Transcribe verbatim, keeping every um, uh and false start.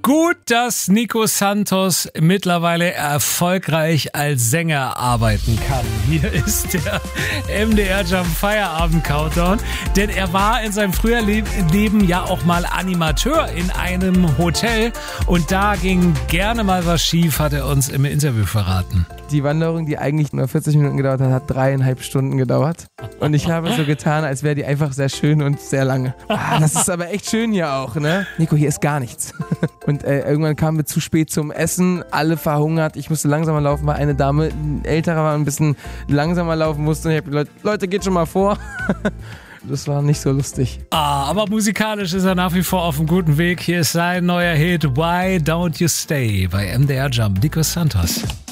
Gut, dass Nico Santos mittlerweile erfolgreich als Sänger arbeiten kann. Hier ist der M D R Jump Feierabend Countdown. Denn er war in seinem früheren Leben ja auch mal Animateur in einem Hotel. Und da ging gerne mal was schief, hat er uns im Interview verraten. Die Wanderung, die eigentlich nur vierzig Minuten gedauert hat, hat dreieinhalb Stunden gedauert. Und ich habe so getan, als wäre die einfach sehr schön und sehr lange. Ah, das ist aber echt schön hier auch, ne? Nico, hier ist gar nichts. Und äh, irgendwann kamen wir zu spät zum Essen, alle verhungert. Ich musste langsamer laufen, weil eine Dame, ein älterer war, ein bisschen langsamer laufen musste. Und ich habe gesagt, Leute, geht schon mal vor. Das war nicht so lustig. Ah, aber musikalisch ist er nach wie vor auf einem guten Weg. Hier ist sein neuer Hit Why Don't You Stay bei M D R Jump, Nico Santos.